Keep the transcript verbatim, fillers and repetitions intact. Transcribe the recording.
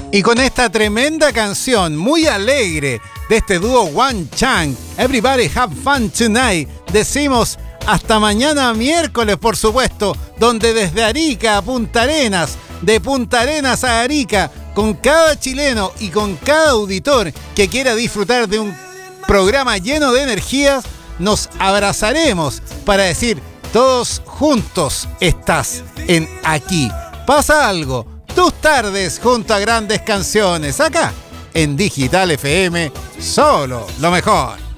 Y con esta tremenda canción, muy alegre, de este dúo One Chang, Everybody Have Fun Tonight, decimos hasta mañana miércoles, por supuesto, donde desde Arica a Punta Arenas, de Punta Arenas a Arica, con cada chileno y con cada auditor que quiera disfrutar de un programa lleno de energías, nos abrazaremos para decir, todos juntos estás en Aquí Pasa Algo. Tus tardes junto a grandes canciones, acá en Digital F M, solo lo mejor.